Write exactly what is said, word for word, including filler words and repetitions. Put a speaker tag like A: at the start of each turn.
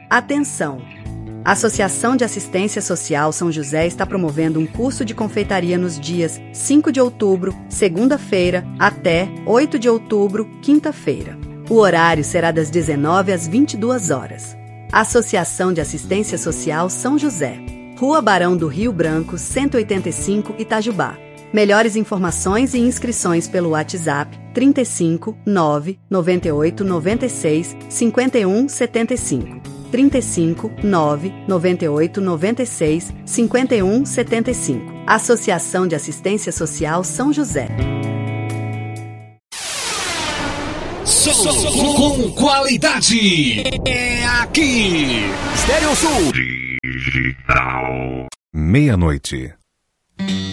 A: Atenção! A Associação de Assistência Social São José está promovendo um curso de confeitaria nos dias cinco de outubro, segunda-feira, até oito de outubro, quinta-feira. O horário será das dezenove às vinte e duas horas. Associação de Assistência Social São José. Rua Barão do Rio Branco, cento e oitenta e cinco, Itajubá. Melhores informações e inscrições pelo WhatsApp trinta e cinco, nove, noventa e oito, noventa e seis, cinquenta e um, setenta e cinco. trinta e cinco, nove, noventa e oito, noventa e seis, cinquenta e um, setenta e cinco. Associação de Assistência Social São José.
B: Som com qualidade. É aqui. Estéreo Sul.
C: Digital. Meia-noite.